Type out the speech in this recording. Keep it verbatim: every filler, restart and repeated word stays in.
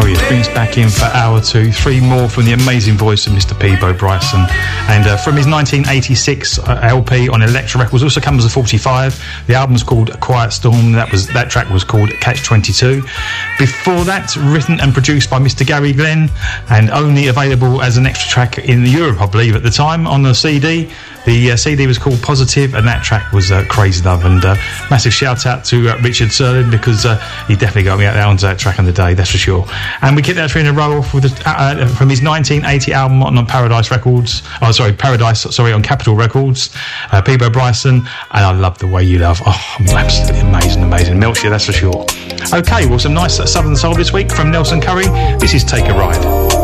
Oh yes, brings back in for hour two, three more from the amazing voice of Mister Peabo Bryson. And uh, from his nineteen eighty-six uh, L P on Elektra Records, also comes as a forty-five. The album's called A Quiet Storm. That was that track was called Catch twenty-two. Before that, written and produced by Mister Gary Glenn, and only available as an extra track in Europe, I believe, at the time on the C D. The uh, C D was called Positive, and that track was uh, Crazy Love. And uh, massive shout out to uh, Richard Serlin, because uh, he definitely got me out there onto that track on the day, that's for sure. And we kept that three in a row off with the, uh, uh, from his nineteen eighty album on, on Paradise Records. Oh, sorry, Paradise, sorry, on Capitol Records. Uh, Peabo Bryson, and I Love the Way You Love. Oh, absolutely amazing, amazing. Melchior, that's for sure. Okay, well, some nice uh, Southern Soul this week from Nelson Curry. This is Take a Ride.